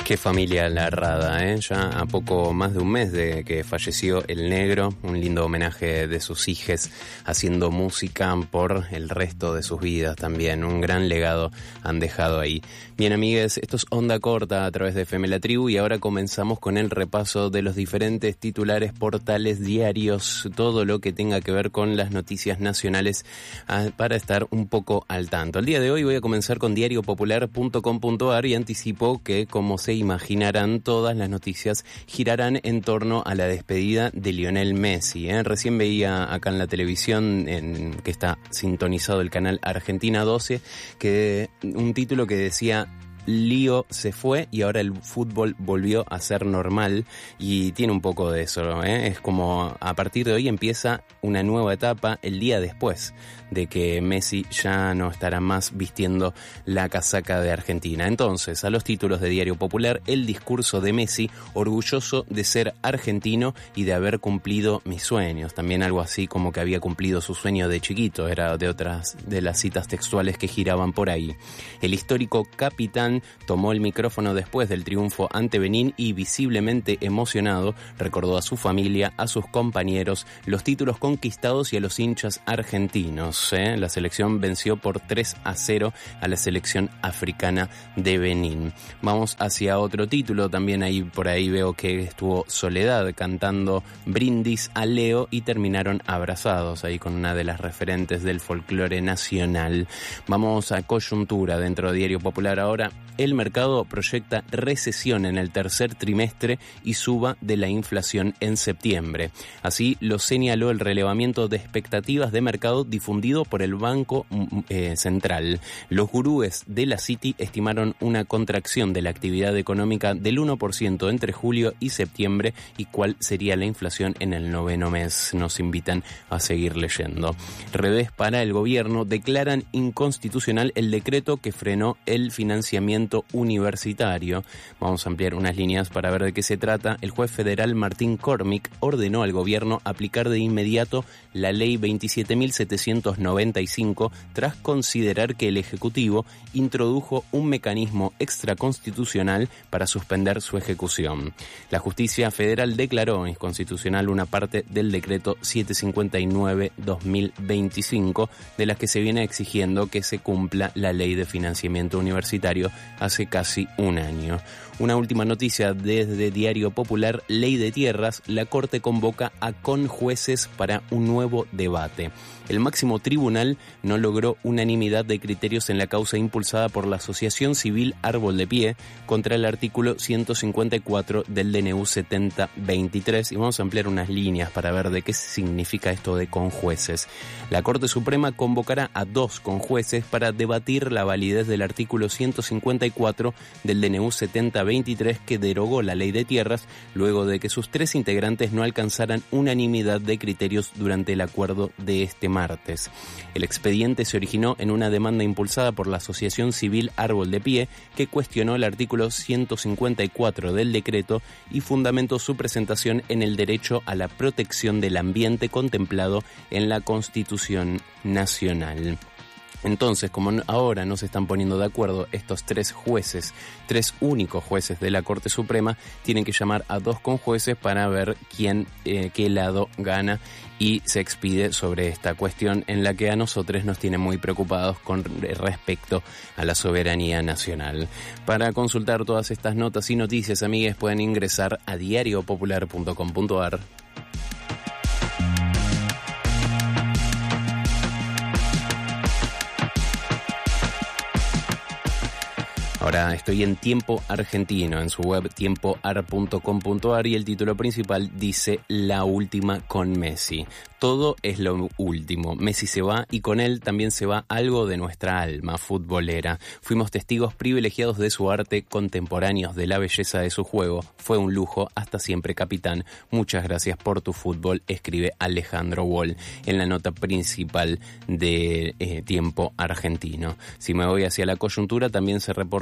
Qué familia la Rada, ¿eh? Ya a poco más de un mes de que falleció el Negro, un lindo homenaje de sus hijes haciendo música por el resto de sus vidas también, un gran legado han dejado ahí. Bien, amigues, esto es Onda Corta a través de FM La Tribu y ahora comenzamos con el repaso de los diferentes titulares, portales, diarios, todo lo que tenga que ver con las noticias nacionales para estar un poco al tanto. El día de hoy voy a comenzar con diariopopular.com.ar y anticipo que, como se imaginarán, todas las noticias girarán en torno a la despedida de Lionel Messi. Recién veía acá en la televisión, que está sintonizado el canal Argentina 12, que un título que decía: Lío se fue y ahora el fútbol volvió a ser normal, y tiene un poco de eso, ¿no? Es como a partir de hoy empieza una nueva etapa el día después de que Messi ya no estará más vistiendo la casaca de Argentina. Entonces, a los títulos de Diario Popular: el discurso de Messi, orgulloso de ser argentino y de haber cumplido mis sueños. También algo así como que había cumplido su sueño de chiquito, era de otras de las citas textuales que giraban por ahí. El histórico capitán tomó el micrófono después del triunfo ante Benín y, visiblemente emocionado, recordó a su familia, a sus compañeros, los títulos conquistados y a los hinchas argentinos. La selección venció por 3-0 a la selección africana de Benín. Vamos hacia otro título, también ahí por ahí veo que estuvo Soledad cantando Brindis a Leo y terminaron abrazados ahí con una de las referentes del folclore nacional. Vamos a coyuntura dentro de Diario Popular ahora. El mercado proyecta recesión en el tercer trimestre y suba de la inflación en septiembre. Así lo señaló el relevamiento de expectativas de mercado difundido por el Banco Central. Los gurúes de la City estimaron una contracción de la actividad económica del 1% entre julio y septiembre. ¿Y cuál sería la inflación en el noveno mes? Nos invitan a seguir leyendo. Revés para el gobierno: declaran inconstitucional el decreto que frenó el financiamiento universitario. Vamos a ampliar unas líneas para ver de qué se trata. El juez federal Martín Cormick ordenó al gobierno aplicar de inmediato la ley 27.795 tras considerar que el Ejecutivo introdujo un mecanismo extraconstitucional para suspender su ejecución. La justicia federal declaró inconstitucional una parte del decreto 759-2025, de las que se viene exigiendo que se cumpla la ley de financiamiento universitario hace casi un año. Una última noticia desde Diario Popular: Ley de Tierras, la Corte convoca a conjueces para un nuevo debate. El máximo tribunal no logró unanimidad de criterios en la causa impulsada por la Asociación Civil Árbol de Pie contra el artículo 154 del DNU 7023, y vamos a ampliar unas líneas para ver de qué significa esto de conjueces. La Corte Suprema convocará a 2 conjueces para debatir la validez del artículo 154 del DNU 7023, que derogó la Ley de Tierras luego de que sus 3 integrantes no alcanzaran unanimidad de criterios durante el acuerdo de este martes. El expediente se originó en una demanda impulsada por la Asociación Civil Árbol de Pie, que cuestionó el artículo 154 del decreto y fundamentó su presentación en el derecho a la protección del ambiente contemplado en la Constitución Nacional. Entonces, como ahora no se están poniendo de acuerdo estos 3 jueces, 3 únicos jueces de la Corte Suprema, tienen que llamar a 2 conjueces para ver qué lado gana y se expide sobre esta cuestión en la que a nosotros nos tiene muy preocupados con respecto a la soberanía nacional. Para consultar todas estas notas y noticias, amigues, pueden ingresar a diariopopular.com.ar. Ahora estoy en Tiempo Argentino, en su web tiempoar.com.ar, y el título principal dice: La última con Messi. Todo es lo último. Messi se va y con él también se va algo de nuestra alma futbolera. Fuimos testigos privilegiados de su arte, contemporáneos de la belleza de su juego. Fue un lujo, hasta siempre, capitán. Muchas gracias por tu fútbol, escribe Alejandro Wall en la nota principal de Tiempo Argentino. Si me voy hacia la coyuntura, también se reporta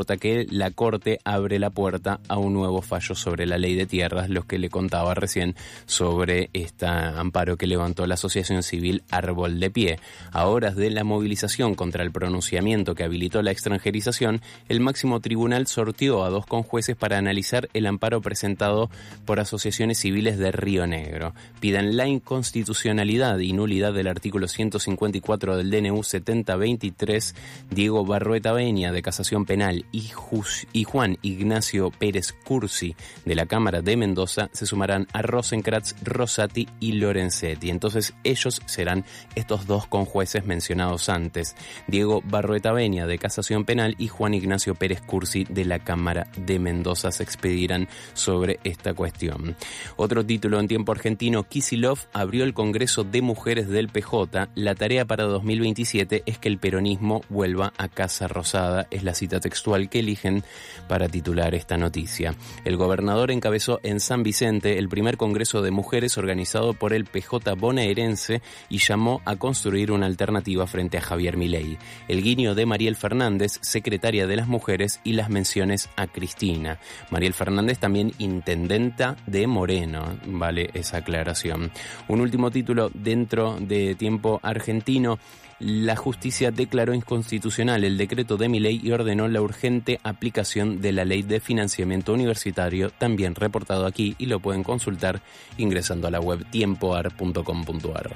reporta que la Corte abre la puerta a un nuevo fallo sobre la ley de tierras, los que le contaba recién sobre este amparo que levantó la Asociación Civil Árbol de Pie. A horas de la movilización contra el pronunciamiento que habilitó la extranjerización, el máximo tribunal sorteó a 2 conjueces para analizar el amparo presentado por asociaciones civiles de Río Negro. Piden la inconstitucionalidad y nulidad del artículo 154 del DNU 7023. Diego Barrueta Benia, de Casación Penal, y Juan Ignacio Pérez Cursi, de la Cámara de Mendoza, se sumarán a Rosenkrantz, Rosati y Lorenzetti. Entonces ellos serán estos 2 conjueces mencionados antes. Diego Barrueta Benia, de Casación Penal, y Juan Ignacio Pérez Cursi, de la Cámara de Mendoza, se expedirán sobre esta cuestión. Otro título en Tiempo Argentino: Kicillof abrió el Congreso de Mujeres del PJ. La tarea para 2027 es que el peronismo vuelva a Casa Rosada. Es la cita textual que eligen para titular esta noticia. El gobernador encabezó en San Vicente el primer Congreso de Mujeres organizado por el PJ bonaerense y llamó a construir una alternativa frente a Javier Milei. El guiño de Mariel Fernández, secretaria de las Mujeres, y las menciones a Cristina. Mariel Fernández también intendenta de Moreno, vale esa aclaración. Un último título dentro de Tiempo Argentino: la justicia declaró inconstitucional el decreto de Milei y ordenó la urgente aplicación de la ley de financiamiento universitario, también reportado aquí, y lo pueden consultar ingresando a la web tiempoar.com.ar.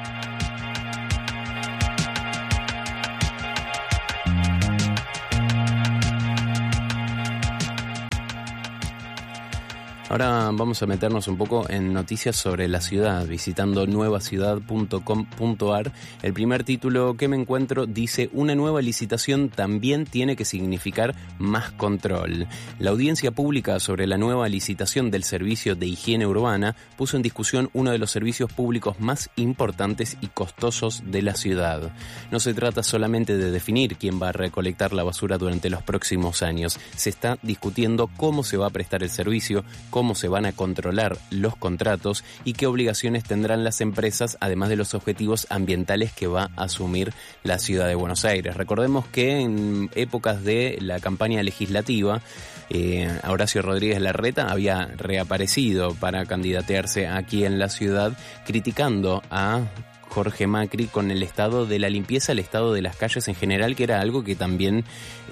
Ahora vamos a meternos un poco en noticias sobre la ciudad, visitando nuevaciudad.com.ar. El primer título que me encuentro dice: una nueva licitación también tiene que significar más control. La audiencia pública sobre la nueva licitación del servicio de higiene urbana puso en discusión uno de los servicios públicos más importantes y costosos de la ciudad. No se trata solamente de definir quién va a recolectar la basura durante los próximos años. Se está discutiendo cómo se va a prestar el servicio, cómo se van a controlar los contratos y qué obligaciones tendrán las empresas, además de los objetivos ambientales que va a asumir la ciudad de Buenos Aires. Recordemos que en épocas de la campaña legislativa, Horacio Rodríguez Larreta había reaparecido para candidatearse aquí en la ciudad, criticando a Jorge Macri con el estado de la limpieza, el estado de las calles en general, que era algo que también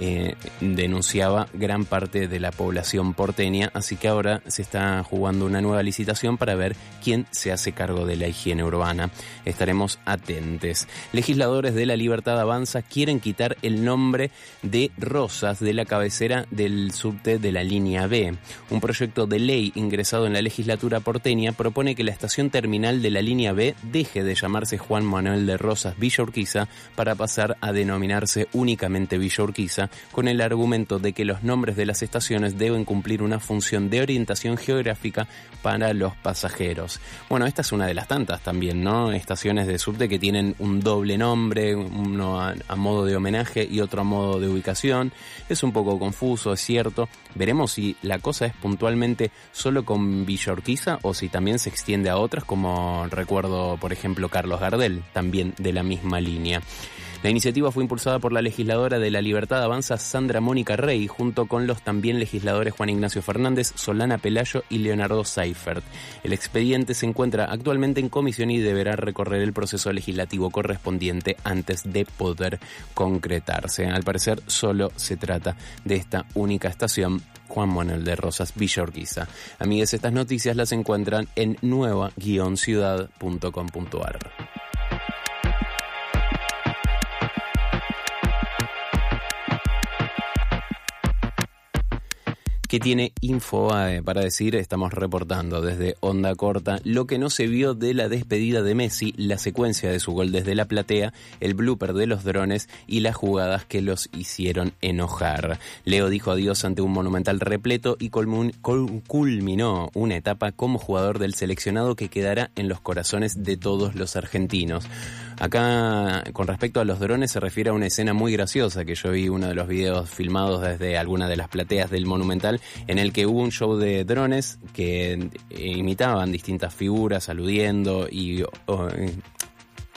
denunciaba gran parte de la población porteña. Así que ahora se está jugando una nueva licitación para ver quién se hace cargo de la higiene urbana. Estaremos atentos. Legisladores de La Libertad Avanza quieren quitar el nombre de Rosas de la cabecera del subte de la línea B. Un proyecto de ley ingresado en la legislatura porteña propone que la estación terminal de la línea B deje de llamarse Juan Manuel de Rosas Villa Urquiza para pasar a denominarse únicamente Villa Urquiza, con el argumento de que los nombres de las estaciones deben cumplir una función de orientación geográfica para los pasajeros. Bueno, esta es una de las tantas también, ¿no? Estaciones de subte que tienen un doble nombre, uno a modo de homenaje y otro a modo de ubicación. Es un poco confuso, es cierto. Veremos si la cosa es puntualmente solo con Villa Urquiza o si también se extiende a otras, como recuerdo, por ejemplo, Carlos Gardel, también de la misma línea. La iniciativa fue impulsada por la legisladora de La Libertad Avanza, Sandra Mónica Rey, junto con los también legisladores Juan Ignacio Fernández, Solana Pelayo y Leonardo Seifert. El expediente se encuentra actualmente en comisión y deberá recorrer el proceso legislativo correspondiente antes de poder concretarse. Al parecer solo se trata de esta única estación, Juan Manuel de Rosas Villa Urquiza. Amigues, estas noticias las encuentran en nueva-ciudad.com.ar. ¿Qué tiene Infobae para decir? Estamos reportando desde Onda Corta lo que no se vio de la despedida de Messi, la secuencia de su gol desde la platea, el blooper de los drones y las jugadas que los hicieron enojar. Leo dijo adiós ante un Monumental repleto y culminó una etapa como jugador del seleccionado que quedará en los corazones de todos los argentinos. Acá, con respecto a los drones, se refiere a una escena muy graciosa que yo vi, uno de los videos filmados desde alguna de las plateas del Monumental, en el que hubo un show de drones que imitaban distintas figuras aludiendo y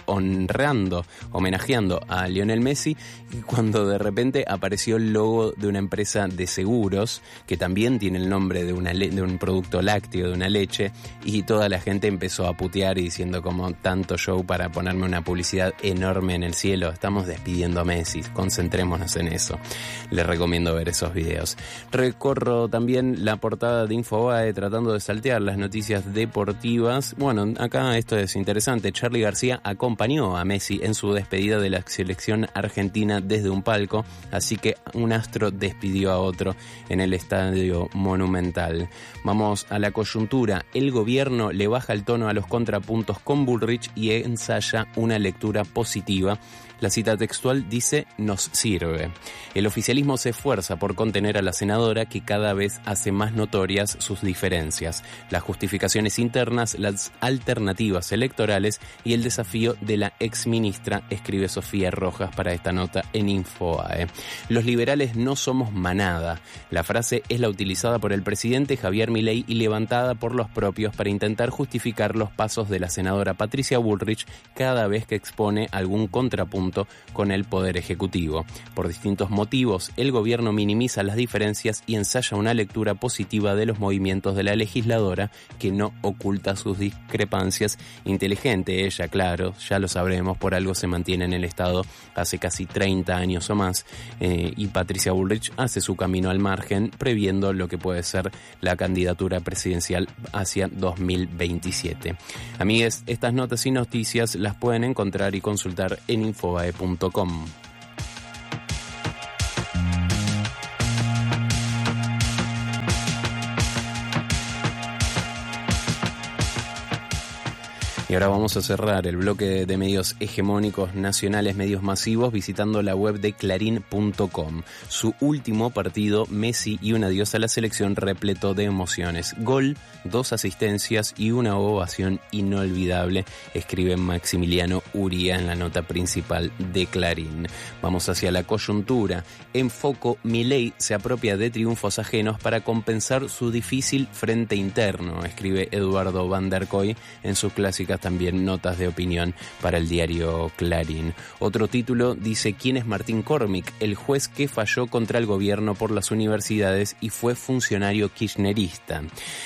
homenajeando a Lionel Messi, cuando de repente apareció el logo de una empresa de seguros que también tiene el nombre de un producto lácteo, de una leche, y toda la gente empezó a putear y diciendo como tanto show para ponerme una publicidad enorme en el cielo, estamos despidiendo a Messi, concentrémonos en eso. Les recomiendo ver esos videos. Recorro también la portada de Infobae tratando de saltear las noticias deportivas. Bueno, acá esto es interesante. Charly García acompañó a Messi en su despedida de la selección argentina desde un palco, así que un astro despidió a otro en el Estadio Monumental. Vamos a la coyuntura. El gobierno le baja el tono a los contrapuntos con Bullrich y ensaya una lectura positiva. La cita textual dice: nos sirve. El oficialismo se esfuerza por contener a la senadora, que cada vez hace más notorias sus diferencias, las justificaciones internas, las alternativas electorales y el desafío de la exministra, escribe Sofía Rojas para esta nota en Infobae. Los liberales no somos manada. La frase es la utilizada por el presidente Javier Milei y levantada por los propios para intentar justificar los pasos de la senadora Patricia Bullrich cada vez que expone algún contrapunto con el Poder Ejecutivo. Por distintos motivos, el gobierno minimiza las diferencias y ensaya una lectura positiva de los movimientos de la legisladora, que no oculta sus discrepancias. Inteligente ella, claro, ya lo sabremos, por algo se mantiene en el Estado hace casi 30 años o más, y Patricia Bullrich hace su camino al margen, previendo lo que puede ser la candidatura presidencial hacia 2027. Amigues, estas notas y noticias las pueden encontrar y consultar en Infobae.com. Y ahora vamos a cerrar el bloque de medios hegemónicos nacionales, medios masivos, visitando la web de Clarín.com. Su último partido, Messi y un adiós a la selección, repleto de emociones. Gol, 2 asistencias y una ovación inolvidable, escribe Maximiliano Uría en la nota principal de Clarín. Vamos hacia la coyuntura. En foco, Milei se apropia de triunfos ajenos para compensar su difícil frente interno, escribe Eduardo Van der Koy en sus clásicas también notas de opinión para el diario Clarín. Otro título dice: ¿quién es Martín Cormick? El juez que falló contra el gobierno por las universidades y fue funcionario kirchnerista.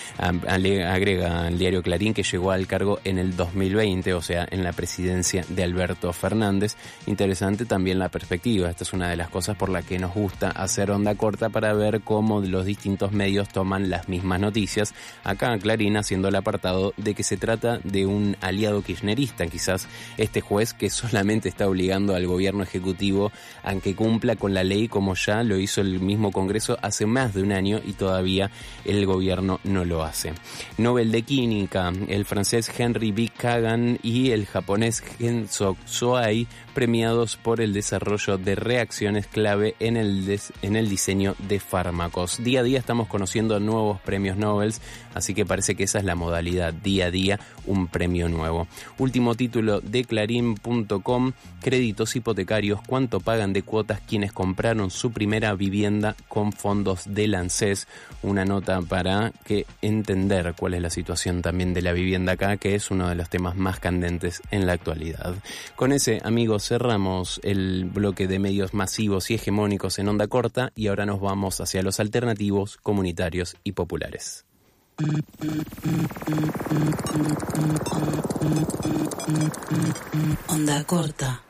Agrega el diario Clarín que llegó al cargo en el 2020, o sea, en la presidencia de Alberto Fernández. Interesante también la perspectiva. Esta es una de las cosas por la que nos gusta hacer onda corta, para ver cómo los distintos medios toman las mismas noticias. Acá Clarín haciendo el apartado de que se trata de un aliado kirchnerista, quizás este juez que solamente está obligando al gobierno ejecutivo a que cumpla con la ley, como ya lo hizo el mismo Congreso hace más de un año y todavía el gobierno no lo hace. Nobel de Química, el francés Henry B. Kagan y el japonés Genso Soai, premiados por el desarrollo de reacciones clave en el diseño de fármacos. Día a día estamos conociendo nuevos premios Nobel, así que parece que esa es la modalidad, día a día un premio nuevo. Último título de Clarín.com: créditos hipotecarios, ¿cuánto pagan de cuotas quienes compraron su primera vivienda con fondos del ANSES? Una nota para que entender cuál es la situación también de la vivienda acá, que es uno de los temas más candentes en la actualidad. Con ese, amigos, cerramos el bloque de medios masivos y hegemónicos en onda corta, y ahora nos vamos hacia los alternativos, comunitarios y populares. Onda corta.